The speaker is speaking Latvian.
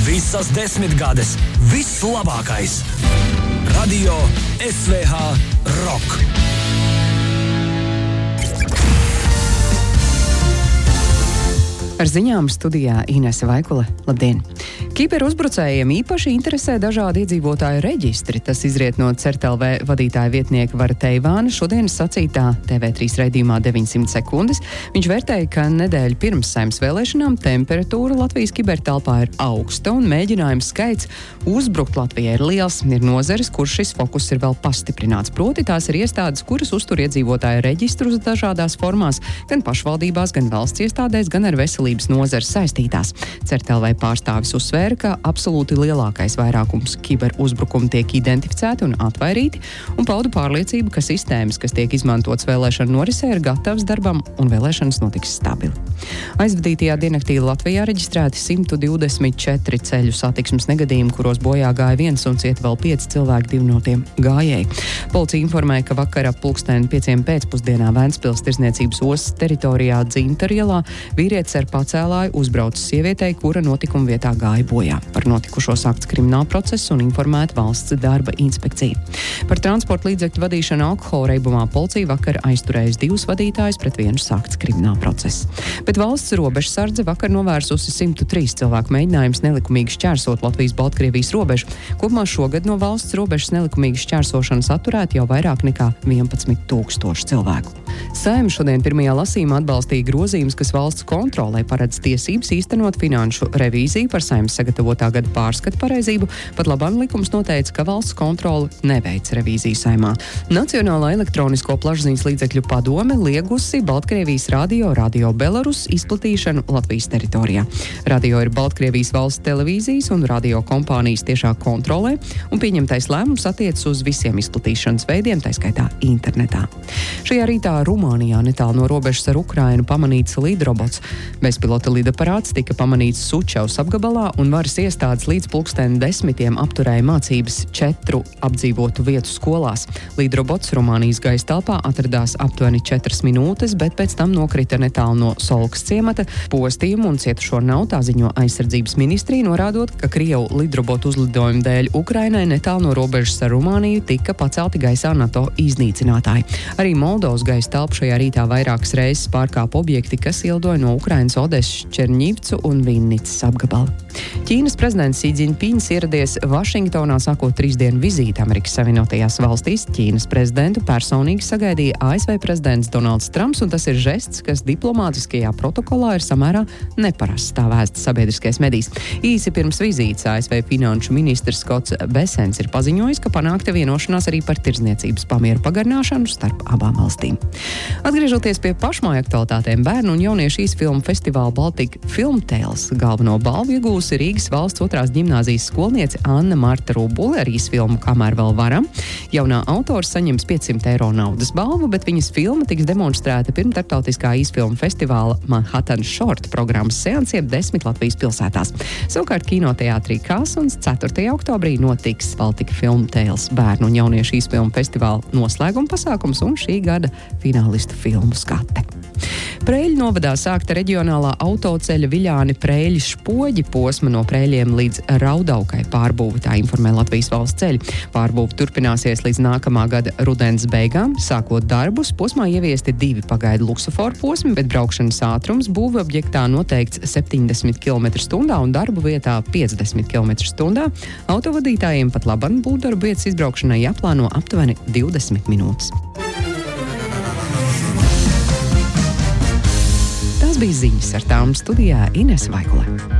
Visas 10 gades. Viss labākais. Radio SVH Rock. Ar ziņām studijā Inese Vaikule. Labdien! Kiberuzbrucējiem īpaši interesē dažādi iedzīvotāju reģistri. Tas izriet no CERT.LV vadītāja vietnieka Vara Teivāna šodienas sacītā TV3 raidījumā 900 sekundes. Viņš vērtēja, ka nedēļu pirms Saeimas vēlēšanām temperatūra Latvijas kibertelpā ir augsta un mēģinājums skaits uzbrukt Latvijai ir liels. Ir nozeres, kur šis fokus ir vēl pastiprināts. Proti tās ir iestādes, kuras uztur iedzīvotāju reģistrus dažādās formās, gan pašvaldībās, gan valsts iestādēs, gan ar veselības nozares saistītās. CERT.LV pārstāvis uzsvēra, ka absolūti lielākais vairākums kiberuzbrukumu tiek identificēti un atvairīti, un pauda pārliecību, ka sistēmas, kas tiek izmantotas vēlēšanu norisē, ir gatavas darbam un vēlēšanas notiks stabili. Aizvadītajā diennaktī Latvijā reģistrēti 124 ceļu satiksmes negadījumi, kuros bojā gāja 1 un cieta vēl 5 cilvēki, 2 no tiem gājēji. Policija informēja, ka vakar ap 5:00 pēcpusdienā Ventspils tirzniecības ostas teritorijā Dzintaru ielā vīrietis ar pacēlāju uzbraucis sievietei, kura notikuma vietā gāja bojā. Par notikušo sākts krimināla process un informēta valsts darba inspekcija. Par transporta līdzekļu vadīšanu alkohola reibumā policija vakar aizturējusi 2 vadītājus, pret 1 sākts krimināla process. Bet valsts robežsardze vakar novērsusi 103 cilvēku mēģinājumus nelikumīgi šķērsot Latvijas-Baltkrievijas robežu. Kopumā šogad no valsts robežas nelikumīgi šķērsošanas atturēti jau vairāk nekā 11,000 cilvēku. Saeima šodien pirmajā lasījumā atbalstīja grozījumus, kas valsts kontrolē paredz tiesības īstenot finanšu revīziju par Saeimas sagatavotā gada pārskatu pareizību. Pat labam likums noteica, ka valsts kontrole neveic revīziju Saeimā. Nacionālā elektronisko plašsaziņas līdzekļu padome liegusi Baltkrievijas Radio Belarus izplatīšanu Latvijas teritorijā. Radio ir Baltkrievijas valsts televīzijas un radio kompānijas tiešā kontrolē, un pieņemtais lēmums attiecas uz visiem izplatīšanas veidiem, tā skaitā internetā. Šajā rītā Rumānijā netālu no robežas ar Ukrainu pamanīts lidrobots. Bezpilota lidaparāts tika pamanīts Sučevas apgabalā, un varas iestādes līdz 10:00 apturēja mācības 4 apdzīvotu vietu skolās. Lidrobots Rumānijas gaisa telpā atradās aptuveni 4 minūtes, bet pēc tam nokrita netālu no Solkas ciemata. Postījumu un cietušo nav, tā ziņo aizsardzības ministrija, norādot, ka Krievu lidrobotu uzlidojumu dēļ Ukrainai netālu no robežas ar Rumāniju tika pacelti gaisā NATO iznīcinātāji. Arī Moldovas gaisa telpu šajā rītā vairākas reizes pārkāpa objekti, kas ielidoja no Ukrainas Odesas, Čerņivcu un Vinnicas apgabala. Ķīnas prezidents Xi Jinpings ieradies Vašingtonā sākot 3 dienu vizīti Amerikas Savienotajās valstīs. Ķīnas prezidentu personīgi sagaidīja ASV prezidents Donalds Trumps, un tas ir žests, kas diplomātiskajā protokolā ir samērā neparasts, tā vēsta sabiedriskais medijs. Īsi pirms vizītes ASV finanšu ministrs Skots Besens ir paziņojis, ka panākta vienošanās arī par tirdzniecības pamieru pagarināšanu starp abām valstīm. Atgriežoties pie pašmāju aktualitātēm, bērnu un jauniešu īsfilmu festivāla Baltika Film Tales galveno balvu iegūsi Rīgas valsts 2. ģimnāzijas skolniece Anna Marta Rubule ar īsfilmu Kamēr vēl varam. Jaunā autora saņems 500 eiro naudas balvu, bet viņas filma tiks demonstrēta pirms starptautiskā īsfilmu festivāla Manhattan Short programmas seansiem 10 Latvijas pilsētās. Savukārt kinoteātrī Kāsuns 4. oktobrī notiks Baltika Film Tales bērnu un jauniešu īsfilmu festivāla noslēguma pasākums un šī gada finālistu filmu skate. Preiļu novadā sākta reģionālā autoceļa Viļāni Preiļi Špoģi posma no Preiļiem līdz Raudaukai pārbūve, tā informē Latvijas valsts ceļi. Pārbūve turpināsies līdz nākamā gada rudens beigām. Sākot darbus, posmā ieviesti 2 pagaidu luksuforu posmi, bet braukšanas ātrums būve objektā noteikts 70 km/h un darbu vietā 50 km/h. Autovadītājiem pat laban būvdarbu vietas izbraukšanai jāplāno aptuveni 20 minūtes. Tās bija ziņas, ar tām studijā Inese Vaikule.